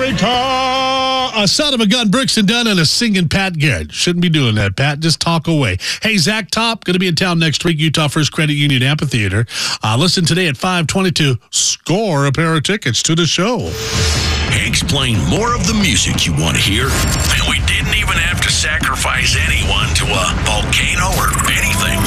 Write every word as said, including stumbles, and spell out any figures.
America. A son of a gun, Brooks and Dunn, and a singing Pat Garrett. Shouldn't be doing that, Pat. Just talk away. Hey, Zach Top, going to be in town next week, Utah First Credit Union Amphitheater. Uh, listen today at five twenty-two. Score a pair of tickets to the show. Hank's playing more of the music you want to hear, and we didn't even have to sacrifice anyone to a volcano or anything.